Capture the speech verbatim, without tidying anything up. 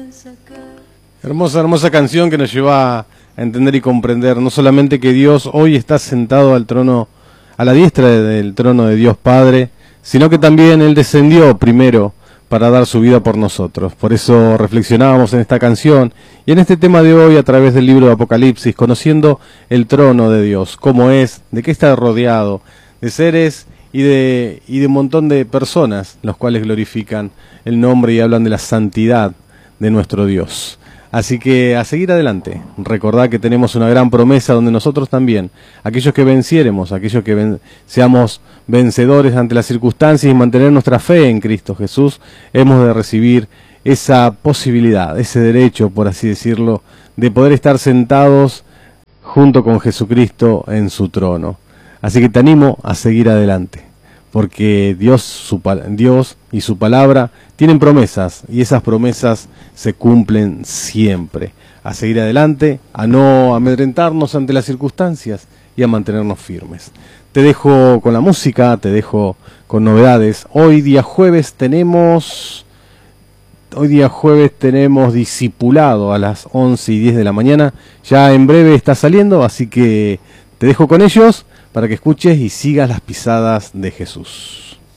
Hermosa, hermosa canción que nos lleva a entender y comprender no solamente que Dios hoy está sentado al trono, a la diestra del trono de Dios Padre, sino que también Él descendió primero para dar su vida por nosotros. Por eso reflexionábamos en esta canción y en este tema de hoy a través del libro de Apocalipsis, conociendo el trono de Dios, cómo es, de qué está rodeado, de seres y de, y de un montón de personas, los cuales glorifican el nombre y hablan de la santidad de nuestro Dios. Así que a seguir adelante, recordad que tenemos una gran promesa donde nosotros también, aquellos que venciéremos, aquellos que ven, seamos vencedores ante las circunstancias y mantener nuestra fe en Cristo Jesús, hemos de recibir esa posibilidad, ese derecho, por así decirlo, de poder estar sentados junto con Jesucristo en su trono. Así que te animo a seguir adelante, porque Dios, su, Dios y su palabra tienen promesas, y esas promesas se cumplen siempre. A seguir adelante, a no amedrentarnos ante las circunstancias y a mantenernos firmes. Te dejo con la música, te dejo con novedades. Hoy día jueves tenemos... Hoy día jueves tenemos discipulado a las once y diez de la mañana. Ya en breve está saliendo, así que te dejo con ellos para que escuches y sigas las pisadas de Jesús.